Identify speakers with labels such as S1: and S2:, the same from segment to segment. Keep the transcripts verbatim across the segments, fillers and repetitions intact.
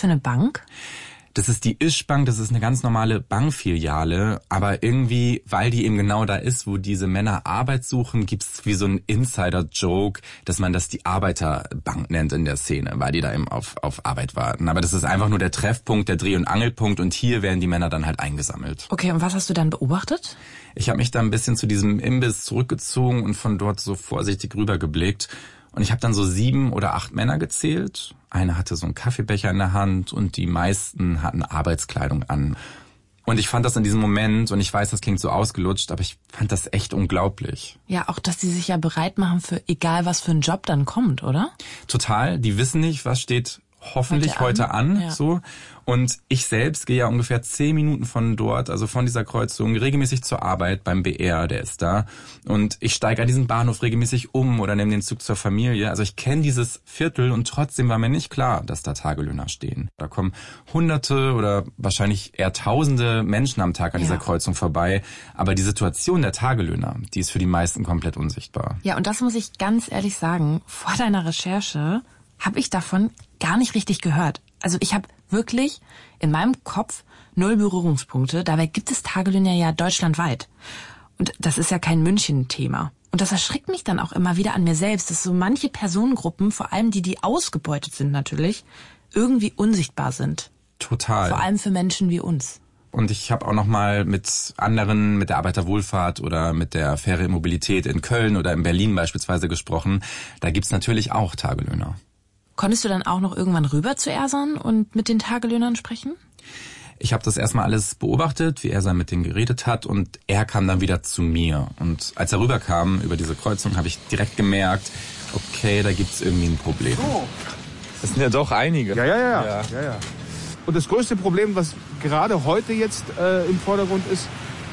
S1: für eine Bank?
S2: Das ist die Ischbank, das ist eine ganz normale Bankfiliale, aber irgendwie, weil die eben genau da ist, wo diese Männer Arbeit suchen, gibt's wie so einen Insider-Joke, dass man das die Arbeiterbank nennt in der Szene, weil die da eben auf, auf Arbeit warten. Aber das ist einfach nur der Treffpunkt, der Dreh- und Angelpunkt und hier werden die Männer dann halt eingesammelt.
S1: Okay, und was hast du dann beobachtet?
S2: Ich habe mich da ein bisschen zu diesem Imbiss zurückgezogen und von dort so vorsichtig rübergeblickt. Und ich habe dann so sieben oder acht Männer gezählt. Einer hatte so einen Kaffeebecher in der Hand und die meisten hatten Arbeitskleidung an. Und ich fand das in diesem Moment, und ich weiß, das klingt so ausgelutscht, aber ich fand das echt unglaublich.
S1: Ja, auch, dass die sich ja bereit machen für egal, was für ein Job dann kommt, oder?
S2: Total. Die wissen nicht, was steht hoffentlich heute an, heute an
S1: ja.
S2: so. Und ich selbst gehe ja ungefähr zehn Minuten von dort, also von dieser Kreuzung, regelmäßig zur Arbeit beim B R, der ist da. Und ich steige an diesen Bahnhof regelmäßig um oder nehme den Zug zur Familie. Also ich kenne dieses Viertel und trotzdem war mir nicht klar, dass da Tagelöhner stehen. Da kommen Hunderte oder wahrscheinlich eher Tausende Menschen am Tag an ja. dieser Kreuzung vorbei. Aber die Situation der Tagelöhner, die ist für die meisten komplett unsichtbar.
S1: Ja, und das muss ich ganz ehrlich sagen, vor deiner Recherche habe ich davon gar nicht richtig gehört. Also ich habe wirklich in meinem Kopf null Berührungspunkte. Dabei gibt es Tagelöhner ja deutschlandweit. Und das ist ja kein München-Thema. Und das erschreckt mich dann auch immer wieder an mir selbst, dass so manche Personengruppen, vor allem die, die ausgebeutet sind natürlich, irgendwie unsichtbar sind.
S2: Total.
S1: Vor allem für Menschen wie uns.
S2: Und ich habe auch noch mal mit anderen, mit der Arbeiterwohlfahrt oder mit der Faire Mobilität in Köln oder in Berlin beispielsweise gesprochen. Da gibt's natürlich auch Tagelöhner.
S1: Konntest du dann auch noch irgendwann rüber zu Ersan und mit den Tagelöhnern sprechen?
S2: Ich habe das erstmal alles beobachtet, wie Ersan mit denen geredet hat und er kam dann wieder zu mir. Und als er rüberkam über diese Kreuzung, habe ich direkt gemerkt, okay, da gibt's irgendwie ein Problem.
S3: Oh.
S4: Das sind ja doch einige.
S3: Ja, ja, ja. ja. ja, ja. Und das größte Problem, was gerade heute jetzt äh, im Vordergrund ist,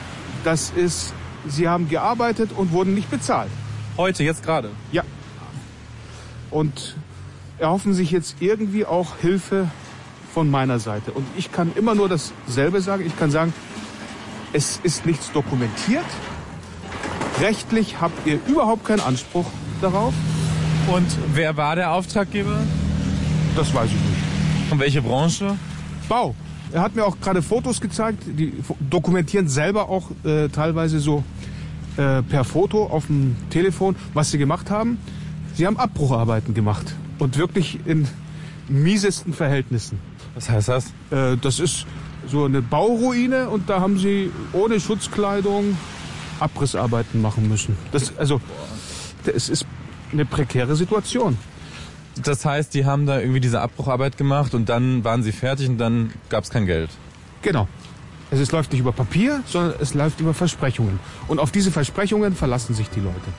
S3: das ist, sie haben gearbeitet und wurden nicht bezahlt.
S4: Heute, jetzt gerade?
S3: Ja. Und erhoffen sich jetzt irgendwie auch Hilfe von meiner Seite. Und ich kann immer nur dasselbe sagen. Ich kann sagen, es ist nichts dokumentiert. Rechtlich habt ihr überhaupt keinen Anspruch darauf.
S4: Und wer war der Auftraggeber?
S3: Das weiß ich nicht.
S4: Und welche Branche?
S3: Bau. Er hat mir auch gerade Fotos gezeigt. Die dokumentieren selber auch äh, teilweise so äh, per Foto auf dem Telefon, was sie gemacht haben. Sie haben Abbrucharbeiten gemacht. Und wirklich in miesesten Verhältnissen.
S4: Was heißt das?
S3: Äh, das ist so eine Bauruine und da haben sie ohne Schutzkleidung Abrissarbeiten machen müssen. Das, also, es ist eine prekäre Situation.
S4: Das heißt, die haben da irgendwie diese Abbrucharbeit gemacht und dann waren sie fertig und dann gab es kein Geld.
S3: Genau. Es ist, läuft nicht über Papier, sondern es läuft über Versprechungen. Und auf diese Versprechungen verlassen sich die Leute.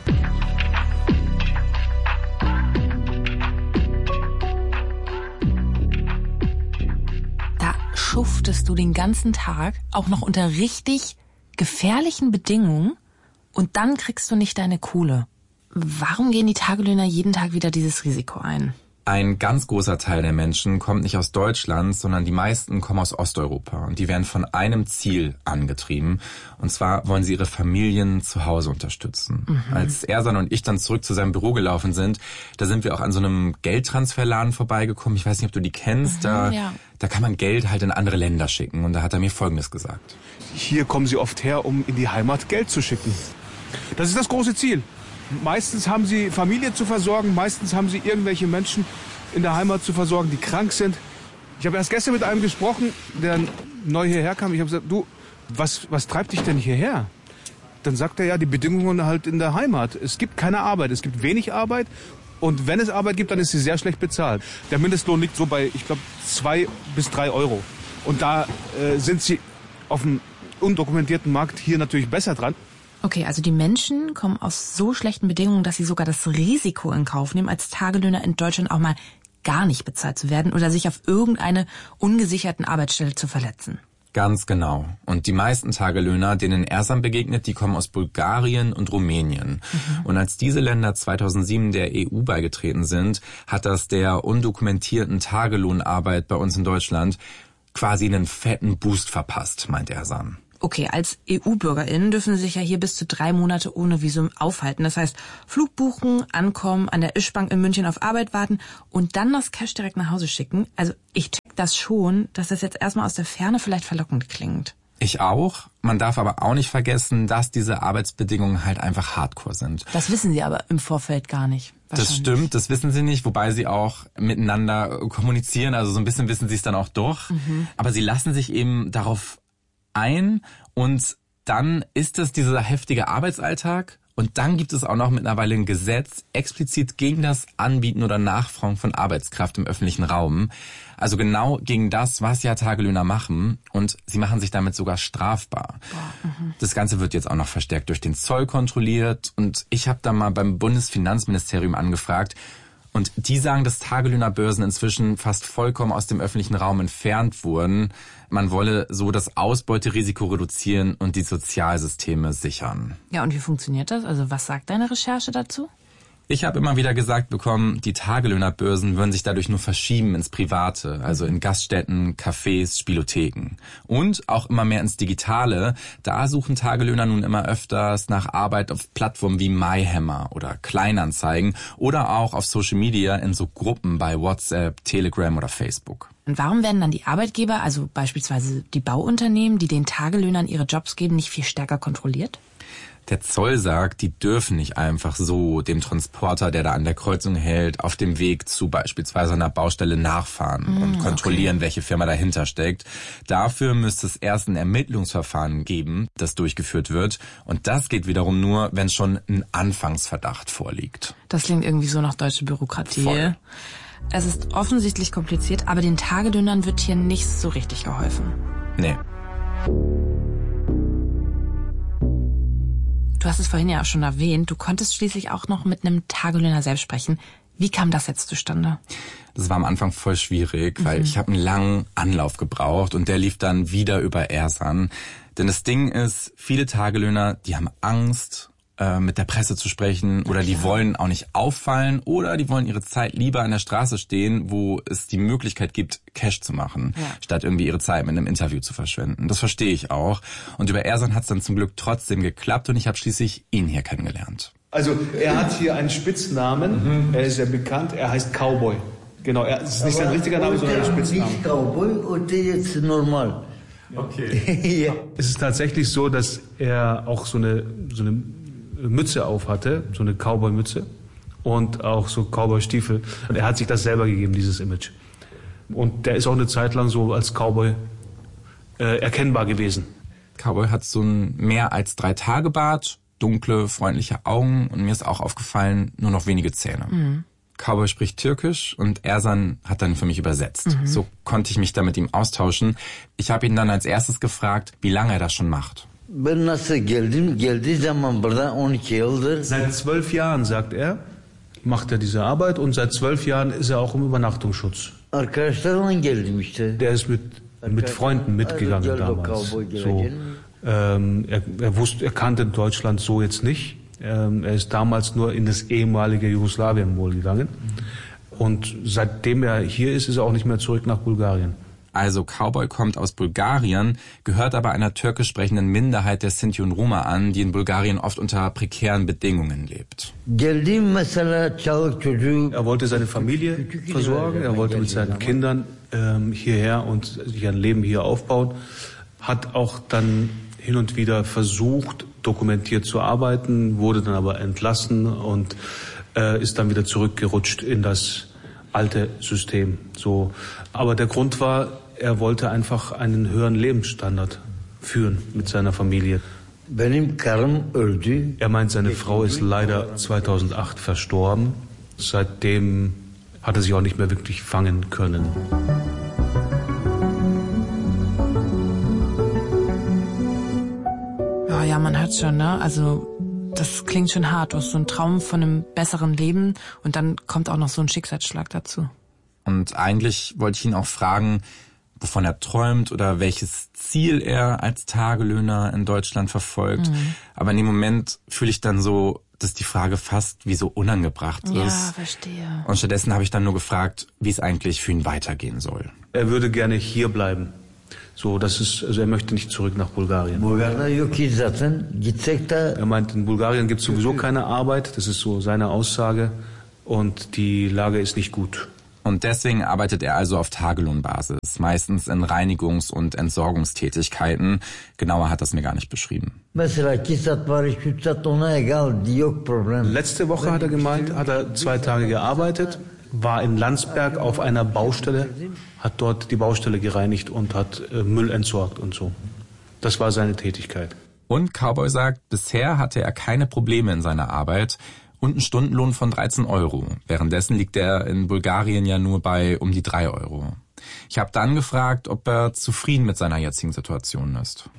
S1: Schuftest du den ganzen Tag, auch noch unter richtig gefährlichen Bedingungen und dann kriegst du nicht deine Kohle. Warum gehen die Tagelöhner jeden Tag wieder dieses Risiko ein?
S2: Ein ganz großer Teil der Menschen kommt nicht aus Deutschland, sondern die meisten kommen aus Osteuropa und die werden von einem Ziel angetrieben. Und zwar wollen sie ihre Familien zu Hause unterstützen. Mhm. Als Ersan und ich dann zurück zu seinem Büro gelaufen sind, da sind wir auch an so einem Geldtransferladen vorbeigekommen. Ich weiß nicht, ob du die kennst.
S1: Mhm,
S2: da,
S1: ja.
S2: da kann man Geld halt in andere Länder schicken. Und da hat er mir Folgendes gesagt.
S3: Hier kommen sie oft her, um in die Heimat Geld zu schicken. Das ist das große Ziel. Meistens haben sie Familie zu versorgen, meistens haben sie irgendwelche Menschen in der Heimat zu versorgen, die krank sind. Ich habe erst gestern mit einem gesprochen, der neu hierher kam. Ich habe gesagt, du, was, was treibt dich denn hierher? Dann sagt er, ja, die Bedingungen halt in der Heimat. Es gibt keine Arbeit, es gibt wenig Arbeit. Und wenn es Arbeit gibt, dann ist sie sehr schlecht bezahlt. Der Mindestlohn liegt so bei, ich glaube, zwei bis drei Euro. Und da äh, sind sie auf dem undokumentierten Markt hier natürlich besser dran.
S1: Okay, also die Menschen kommen aus so schlechten Bedingungen, dass sie sogar das Risiko in Kauf nehmen, als Tagelöhner in Deutschland auch mal gar nicht bezahlt zu werden oder sich auf irgendeine ungesicherten Arbeitsstelle zu verletzen.
S2: Ganz genau. Und die meisten Tagelöhner, denen Ersan begegnet, die kommen aus Bulgarien und Rumänien. Mhm. Und als diese Länder zweitausendsieben der E U beigetreten sind, hat das der undokumentierten Tagelohnarbeit bei uns in Deutschland quasi einen fetten Boost verpasst, meint Ersan.
S1: Okay, als E U-BürgerInnen dürfen Sie sich ja hier bis zu drei Monate ohne Visum aufhalten. Das heißt, Flug buchen, ankommen, an der Ischbank in München auf Arbeit warten und dann das Cash direkt nach Hause schicken. Also ich check das schon, dass das jetzt erstmal aus der Ferne vielleicht verlockend klingt.
S2: Ich auch. Man darf aber auch nicht vergessen, dass diese Arbeitsbedingungen halt einfach hardcore sind.
S1: Das wissen Sie aber im Vorfeld gar nicht.
S2: Das stimmt, das wissen sie nicht, wobei sie auch miteinander kommunizieren, also so ein bisschen wissen sie es dann auch doch. Mhm. Aber sie lassen sich eben darauf ein und dann ist es dieser heftige Arbeitsalltag. Und dann gibt es auch noch mittlerweile ein Gesetz explizit gegen das Anbieten oder Nachfragen von Arbeitskraft im öffentlichen Raum. Also genau gegen das, was ja Tagelöhner machen. Und sie machen sich damit sogar strafbar. Boah, mhm. Das Ganze wird jetzt auch noch verstärkt durch den Zoll kontrolliert. Und ich habe da mal beim Bundesfinanzministerium angefragt. Und die sagen, dass Tagelöhnerbörsen inzwischen fast vollkommen aus dem öffentlichen Raum entfernt wurden. Man wolle so das Ausbeuterisiko reduzieren und die Sozialsysteme sichern.
S1: Ja, und wie funktioniert das? Also was sagt deine Recherche dazu?
S2: Ich habe immer wieder gesagt bekommen, die Tagelöhnerbörsen würden sich dadurch nur verschieben ins Private, also in Gaststätten, Cafés, Spielotheken. Und auch immer mehr ins Digitale. Da suchen Tagelöhner nun immer öfters nach Arbeit auf Plattformen wie MyHammer oder Kleinanzeigen oder auch auf Social Media in so Gruppen bei WhatsApp, Telegram oder Facebook.
S1: Und warum werden dann die Arbeitgeber, also beispielsweise die Bauunternehmen, die den Tagelöhnern ihre Jobs geben, nicht viel stärker kontrolliert?
S2: Der Zoll sagt, die dürfen nicht einfach so dem Transporter, der da an der Kreuzung hält, auf dem Weg zu beispielsweise einer Baustelle nachfahren mm, und kontrollieren, okay. welche Firma dahinter steckt. Dafür müsste es erst ein Ermittlungsverfahren geben, das durchgeführt wird. Und das geht wiederum nur, wenn schon ein Anfangsverdacht vorliegt.
S1: Das klingt irgendwie so nach deutsche Bürokratie.
S2: Voll.
S1: Es ist offensichtlich kompliziert, aber den Tagelöhnern wird hier nicht so richtig geholfen.
S2: Nee.
S1: Du hast es vorhin ja auch schon erwähnt, du konntest schließlich auch noch mit einem Tagelöhner selbst sprechen. Wie kam das jetzt zustande?
S2: Das war am Anfang voll schwierig, weil mhm. ich habe einen langen Anlauf gebraucht und der lief dann wieder über Ersan. Denn das Ding ist, viele Tagelöhner, die haben Angst, mit der Presse zu sprechen oder die wollen auch nicht auffallen oder die wollen ihre Zeit lieber an der Straße stehen, wo es die Möglichkeit gibt, Cash zu machen, ja. statt irgendwie ihre Zeit mit einem Interview zu verschwenden. Das verstehe ich auch. Und über Ersan hat es dann zum Glück trotzdem geklappt und ich habe schließlich ihn hier kennengelernt.
S3: Also er hat hier einen Spitznamen, mhm. er ist sehr bekannt, er heißt Cowboy. Genau, er ist nicht sein richtiger Name, sondern ein Spitzname.
S5: Nicht Cowboy und jetzt normal.
S3: Okay. ja. Es ist tatsächlich so, dass er auch so eine, so eine Mütze auf hatte, so eine Cowboy-Mütze und auch so Cowboy-Stiefel. Und er hat sich das selber gegeben, dieses Image. Und der ist auch eine Zeit lang so als Cowboy äh, erkennbar gewesen.
S2: Cowboy hat so ein mehr als drei Tage Bart, dunkle, freundliche Augen und mir ist auch aufgefallen, nur noch wenige Zähne. Mhm. Cowboy spricht Türkisch und Ersan hat dann für mich übersetzt. Mhm. So konnte ich mich da mit ihm austauschen. Ich habe ihn dann als erstes gefragt, wie lange er das schon macht.
S3: Seit zwölf Jahren, sagt er, macht er diese Arbeit und seit zwölf Jahren ist er auch im Übernachtungsschutz. Der ist mit, mit Freunden mitgegangen damals. So, ähm, er, er wusste, er kannte Deutschland so jetzt nicht. Ähm, er ist damals nur in das ehemalige Jugoslawien wohl gegangen. Und seitdem er hier ist, ist er auch nicht mehr zurück nach Bulgarien.
S2: Also Cowboy kommt aus Bulgarien, gehört aber einer türkisch sprechenden Minderheit der Sinti und Roma an, die in Bulgarien oft unter prekären Bedingungen lebt.
S3: Er wollte seine Familie versorgen, er wollte mit seinen Kindern ähm, hierher und sich ein Leben hier aufbauen, hat auch dann hin und wieder versucht, dokumentiert zu arbeiten, wurde dann aber entlassen und äh, ist dann wieder zurückgerutscht in das alte System. So, aber der Grund war, er wollte einfach einen höheren Lebensstandard führen mit seiner Familie. Er meint, seine Frau ist leider zweitausendacht verstorben. Seitdem hat er sich auch nicht mehr wirklich fangen können.
S1: Ja, ja, man hört schon, ne? Also das klingt schon hart. Du hast so einen Traum von einem besseren Leben und dann kommt auch noch so ein Schicksalsschlag dazu.
S2: Und eigentlich wollte ich ihn auch fragen, wovon er träumt oder welches Ziel er als Tagelöhner in Deutschland verfolgt. Mhm. Aber in dem Moment fühle ich dann so, dass die Frage fast wie so unangebracht ist.
S1: Ja, verstehe.
S2: Und stattdessen habe ich dann nur gefragt, wie es eigentlich für ihn weitergehen soll.
S3: Er würde gerne hier bleiben. So, das ist, also er möchte nicht zurück nach Bulgarien. Er meint, in Bulgarien gibt es sowieso keine Arbeit. Das ist so seine Aussage. Und die Lage ist nicht gut.
S2: Und deswegen arbeitet er also auf Tagelohnbasis. Cleanings, meistens in Reinigungs- und Entsorgungstätigkeiten. Genauer hat das mir gar nicht beschrieben.
S5: Letzte
S3: Woche hat er gemeint, hat er zwei Tage gearbeitet, war in Landsberg auf einer Baustelle, hat dort die Baustelle gereinigt und hat äh, Müll entsorgt und so. Das war seine Tätigkeit.
S2: Und Cowboy sagt, bisher hatte er keine Probleme in seiner Arbeit und einen Stundenlohn von dreizehn Euro. Währenddessen liegt er in Bulgarien ja nur bei um die drei Euro. Ich habe dann gefragt, ob er zufrieden mit seiner jetzigen Situation ist.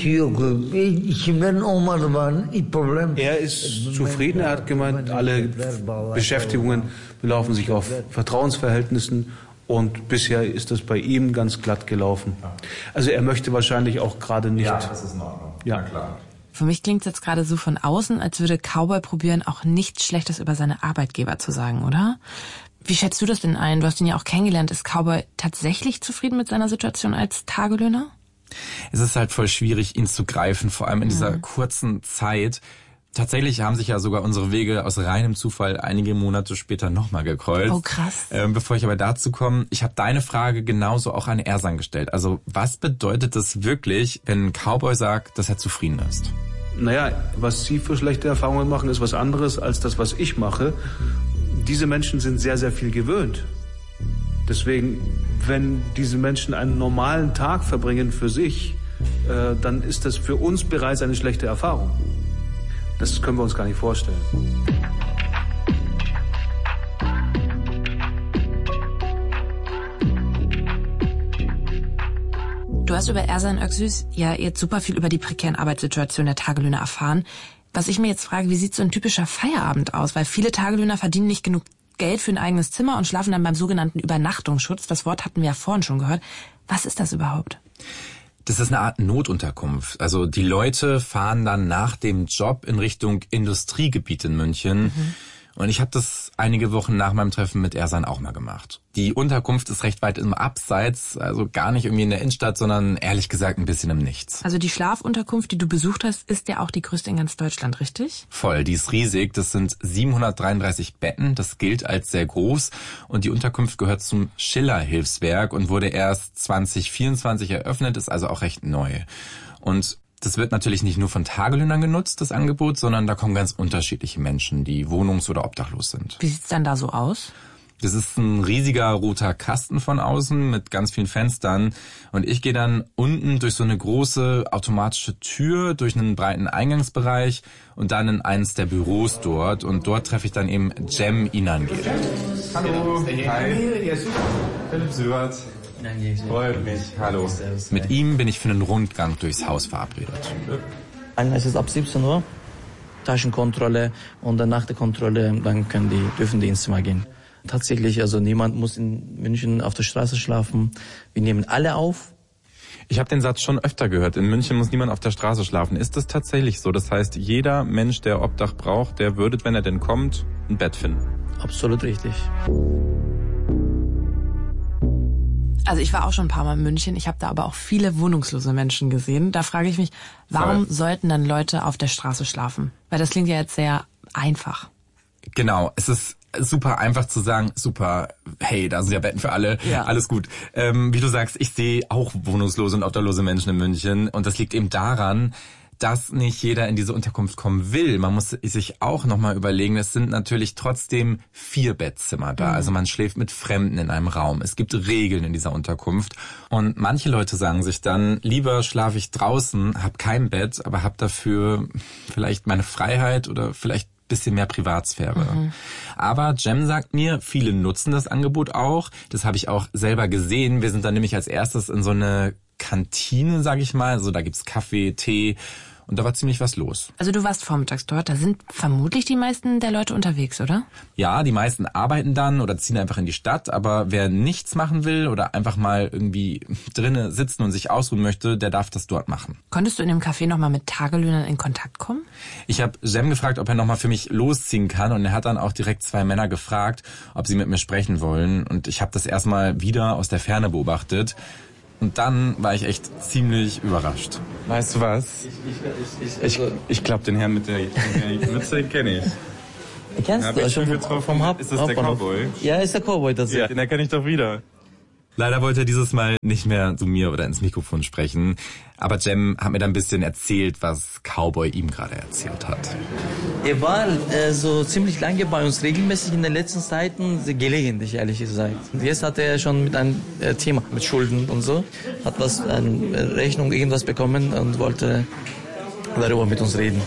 S3: Er ist zufrieden, er hat gemeint, alle Beschäftigungen belaufen sich auf Vertrauensverhältnissen und bisher ist das bei ihm ganz glatt gelaufen. Also er möchte wahrscheinlich auch gerade nicht...
S2: Ja, das ist in Ordnung.
S3: Ja,
S2: na klar.
S1: Für mich klingt es jetzt gerade so von außen, als würde Cowboy probieren, auch nichts Schlechtes über seine Arbeitgeber zu sagen, oder? Wie schätzt du das denn ein? Du hast ihn ja auch kennengelernt. Ist Cowboy tatsächlich zufrieden mit seiner Situation als Tagelöhner?
S2: Es ist halt voll schwierig, ihn zu greifen, vor allem in dieser mhm. kurzen Zeit. Tatsächlich haben sich ja sogar unsere Wege aus reinem Zufall einige Monate später nochmal gekreuzt.
S1: Oh, krass.
S2: Ähm, bevor ich aber dazu komme, ich habe deine Frage genauso auch an Ersan gestellt. Also was bedeutet das wirklich, wenn Cowboy sagt, dass er zufrieden ist?
S3: Naja, was Sie für schlechte Erfahrungen machen, ist was anderes als das, was ich mache. Diese Menschen sind sehr, sehr viel gewöhnt. Deswegen, wenn diese Menschen einen normalen Tag verbringen für sich, äh, dann ist das für uns bereits eine schlechte Erfahrung. Das können wir uns gar nicht vorstellen.
S1: Du hast über Ersan Öksüz ja jetzt super viel über die prekären Arbeitssituationen der Tagelöhner erfahren. Was ich mir jetzt frage, wie sieht so ein typischer Feierabend aus? Weil viele Tagelöhner verdienen nicht genug Geld für ein eigenes Zimmer und schlafen dann beim sogenannten Übernachtungsschutz. Das Wort hatten wir ja vorhin schon gehört. Was ist das überhaupt?
S2: Das ist eine Art Notunterkunft. Also die Leute fahren dann nach dem Job in Richtung Industriegebiet in München. Mhm. Und ich habe das einige Wochen nach meinem Treffen mit Ersan auch mal gemacht. Die Unterkunft ist recht weit im Abseits, also gar nicht irgendwie in der Innenstadt, sondern ehrlich gesagt ein bisschen im Nichts.
S1: Also die Schlafunterkunft, die du besucht hast, ist ja auch die größte in ganz Deutschland, richtig?
S2: Voll, die ist riesig. Das sind siebenhundertdreiunddreißig Betten. Das gilt als sehr groß. Und die Unterkunft gehört zum Schiller-Hilfswerk und wurde erst zwanzig vierundzwanzig eröffnet, ist also auch recht neu. Und das wird natürlich nicht nur von Tagelöhnern genutzt, das Angebot, sondern da kommen ganz unterschiedliche Menschen, die wohnungs- oder obdachlos sind.
S1: Wie sieht's dann da so aus?
S2: Das ist ein riesiger roter Kasten von außen mit ganz vielen Fenstern. Und ich gehe dann unten durch so eine große automatische Tür, durch einen breiten Eingangsbereich und dann in eines der Büros dort. Und dort treffe ich dann eben Cem Inangel.
S4: Hallo, hi. Philipp Sübert. Freut mich. Hallo.
S2: Mit ihm bin ich für einen Rundgang durchs Haus verabredet.
S6: Es ist ab siebzehn Uhr Taschenkontrolle und dann nach der Kontrolle dann können die, dürfen die ins Zimmer gehen. Tatsächlich, also niemand muss in München auf der Straße schlafen. Wir nehmen alle auf.
S4: Ich habe den Satz schon öfter gehört. In München muss niemand auf der Straße schlafen. Ist das tatsächlich so? Das heißt, jeder Mensch, der Obdach braucht, der würde, wenn er denn kommt, ein Bett finden.
S6: Absolut richtig.
S1: Also ich war auch schon ein paar Mal in München, ich habe da aber auch viele wohnungslose Menschen gesehen. Da frage ich mich, warum Voll. sollten dann Leute auf der Straße schlafen? Weil das klingt ja jetzt sehr einfach.
S2: Genau, es ist super einfach zu sagen, super, hey, da sind ja Betten für alle, ja. alles gut. Ähm, wie du sagst, ich sehe auch wohnungslose und obdachlose Menschen in München und das liegt eben daran, dass nicht jeder in diese Unterkunft kommen will. Man muss sich auch nochmal überlegen, es sind natürlich trotzdem vier Bettzimmer da. Mhm. Also man schläft mit Fremden in einem Raum. Es gibt Regeln in dieser Unterkunft. Und manche Leute sagen sich dann, lieber schlafe ich draußen, hab kein Bett, aber hab dafür vielleicht meine Freiheit oder vielleicht ein bisschen mehr Privatsphäre. Mhm. Aber Cem sagt mir, viele nutzen das Angebot auch. Das habe ich auch selber gesehen. Wir sind dann nämlich als erstes in so eine Kantine, sag ich mal. Also da gibt's Kaffee, Tee und da war ziemlich was los.
S1: Also du warst vormittags dort, da sind vermutlich die meisten der Leute unterwegs, oder?
S2: Ja, die meisten arbeiten dann oder ziehen einfach in die Stadt, aber wer nichts machen will oder einfach mal irgendwie drinnen sitzen und sich ausruhen möchte, der darf das dort machen.
S1: Konntest du in dem Café nochmal mit Tagelöhnern in Kontakt kommen?
S2: Ich habe Cem gefragt, ob er nochmal für mich losziehen kann und er hat dann auch direkt zwei Männer gefragt, ob sie mit mir sprechen wollen und ich habe das erstmal wieder aus der Ferne beobachtet. Und dann war ich echt ziemlich überrascht.
S4: Weißt du was? Ich, ich, ich, ich, ich glaube, den Herrn mit der, mit der Mütze kenne ich.
S6: Kennst
S4: ja,
S6: du?
S4: Ich schon drauf vom Haupt, ist das der Cowboy?
S6: Ja, ist der Cowboy. Das
S4: ja, den erkenne ich doch wieder.
S2: Leider wollte er dieses Mal nicht mehr zu mir oder ins Mikrofon sprechen. Aber Cem hat mir dann ein bisschen erzählt, was Cowboy ihm gerade erzählt hat.
S6: Er war äh, so ziemlich lange bei uns, regelmäßig in den letzten Zeiten, gelegentlich, ehrlich gesagt. Und jetzt hat er schon mit einem äh, Thema, mit Schulden und so, hat was, eine Rechnung, irgendwas bekommen und wollte darüber mit uns reden.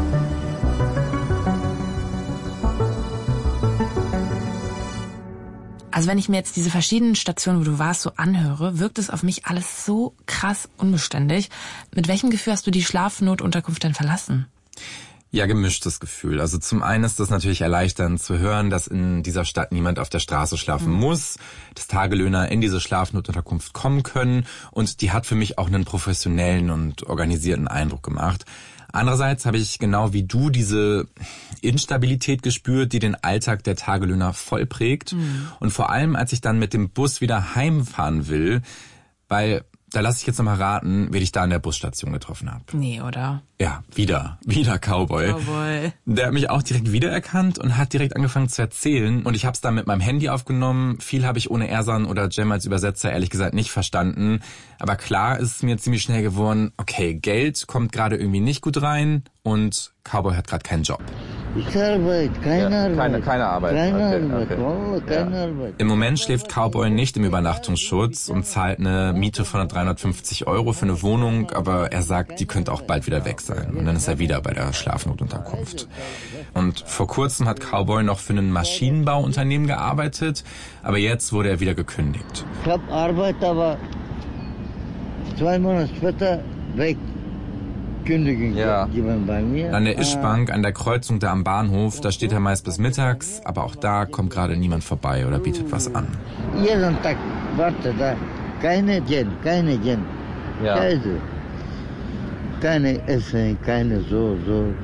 S1: Also wenn ich mir jetzt diese verschiedenen Stationen, wo du warst, so anhöre, wirkt es auf mich alles so krass unbeständig. Mit welchem Gefühl hast du die Schlafnotunterkunft denn verlassen?
S2: Ja, gemischtes Gefühl. Also zum einen ist das natürlich erleichternd zu hören, dass in dieser Stadt niemand auf der Straße schlafen mhm. muss, dass Tagelöhner in diese Schlafnotunterkunft kommen können und die hat für mich auch einen professionellen und organisierten Eindruck gemacht. Andererseits habe ich genau wie du diese Instabilität gespürt, die den Alltag der Tagelöhner voll prägt. Mhm. Und vor allem, als ich dann mit dem Bus wieder heimfahren will, weil, da lasse ich jetzt nochmal raten, wen ich da an der Busstation getroffen habe.
S1: Nee, oder?
S2: Ja, wieder, wieder Cowboy.
S1: Cowboy.
S2: Der hat mich auch direkt wiedererkannt und hat direkt angefangen zu erzählen. Und ich habe es dann mit meinem Handy aufgenommen. Viel habe ich ohne Ersan oder Cem als Übersetzer ehrlich gesagt nicht verstanden. Aber klar ist es mir ziemlich schnell geworden, okay, Geld kommt gerade irgendwie nicht gut rein und Cowboy hat gerade keinen Job.
S5: Ich arbeite, keine
S4: Ja,
S5: Arbeit.
S4: keine- keine Arbeit.
S5: Keine
S4: Okay,
S5: Arbeit,
S4: okay.
S5: Wallah, keine
S4: Ja.
S5: Arbeit.
S2: Im Moment schläft Cowboy nicht im Übernachtungsschutz und zahlt eine Miete von dreihundertfünfzig Euro für eine Wohnung, aber er sagt, die könnte auch bald wieder weg sein. Und dann ist er wieder bei der Schlafnotunterkunft. Und vor kurzem hat Cowboy noch für ein Maschinenbauunternehmen gearbeitet, aber jetzt wurde er wieder gekündigt.
S5: Ich habe Arbeit, aber zwei Monate später weg. Kündigung
S4: Ja.
S5: gegeben bei mir.
S2: An der Ischbank, an der Kreuzung da am Bahnhof, da steht er meist bis mittags, aber auch da kommt gerade niemand vorbei oder bietet was an.
S5: Jeden Tag, warte, da, keine Geld, keine Geld.
S4: Ja.
S5: Keine, keine Essen, keine so, so.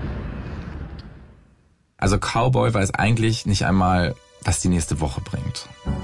S2: Also Cowboy weiß eigentlich nicht einmal, was die nächste Woche bringt.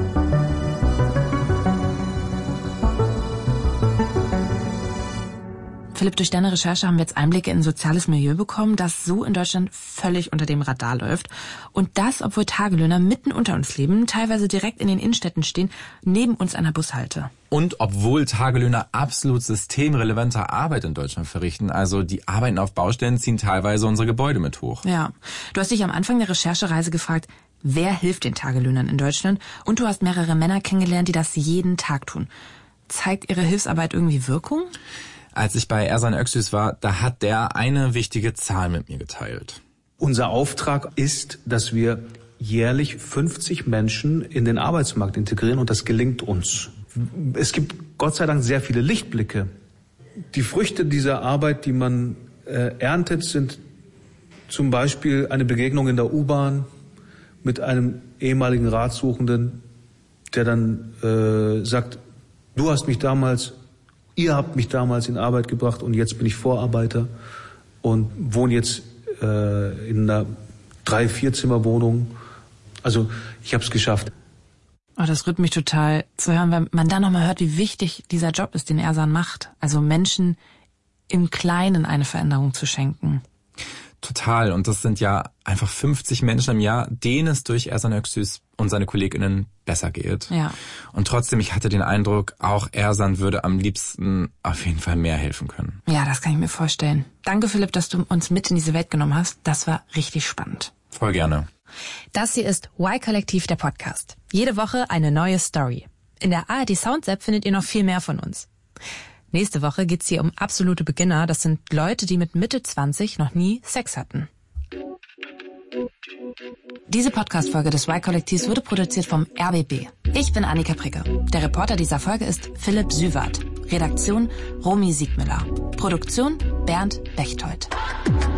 S1: Philipp, durch deine Recherche haben wir jetzt Einblicke in ein soziales Milieu bekommen, das so in Deutschland völlig unter dem Radar läuft. Und das, obwohl Tagelöhner mitten unter uns leben, teilweise direkt in den Innenstädten stehen, neben uns an der Bushalte.
S2: Und obwohl Tagelöhner absolut systemrelevante Arbeit in Deutschland verrichten, also die Arbeiten auf Baustellen ziehen teilweise unsere Gebäude mit hoch.
S1: Ja, du hast dich am Anfang der Recherchereise gefragt, wer hilft den Tagelöhnern in Deutschland? Und du hast mehrere Männer kennengelernt, die das jeden Tag tun. Zeigt ihre Hilfsarbeit irgendwie Wirkung?
S2: Als ich bei Ersan Öksüz war, da hat der eine wichtige Zahl mit mir geteilt.
S3: Unser Auftrag ist, dass wir jährlich fünfzig Menschen in den Arbeitsmarkt integrieren und das gelingt uns. Es gibt Gott sei Dank sehr viele Lichtblicke. Die Früchte dieser Arbeit, die man äh, erntet, sind zum Beispiel eine Begegnung in der U-Bahn mit einem ehemaligen Ratsuchenden, der dann äh, sagt, du hast mich damals, ihr habt mich damals in Arbeit gebracht und jetzt bin ich Vorarbeiter und wohne jetzt äh, in einer drei-, Vierzimmerwohnung. Also ich habe es geschafft.
S1: Oh, das rührt mich total zu hören, weil man da nochmal hört, wie wichtig dieser Job ist, den Ersan macht. Also Menschen im Kleinen eine Veränderung zu schenken.
S2: Total. Und das sind ja einfach fünfzig Menschen im Jahr, denen es durch Ersan Öksüz und seine KollegInnen besser geht.
S1: Ja.
S2: Und trotzdem, ich hatte den Eindruck, auch Ersan würde am liebsten auf jeden Fall mehr helfen können.
S1: Ja, das kann ich mir vorstellen. Danke, Philipp, dass du uns mit in diese Welt genommen hast. Das war richtig spannend.
S2: Voll gerne.
S1: Das hier ist Y-Kollektiv, der Podcast. Jede Woche eine neue Story. In der A R D Sounds App findet ihr noch viel mehr von uns. Nächste Woche geht's hier um absolute Beginner. Das sind Leute, die mit Mitte zwanzig noch nie Sex hatten. Diese Podcast-Folge des Y-Kollektivs wurde produziert vom R B B. Ich bin Annika Pricke. Der Reporter dieser Folge ist Philipp Süwart. Redaktion Romy Siegmüller. Produktion Bernd Bechtold.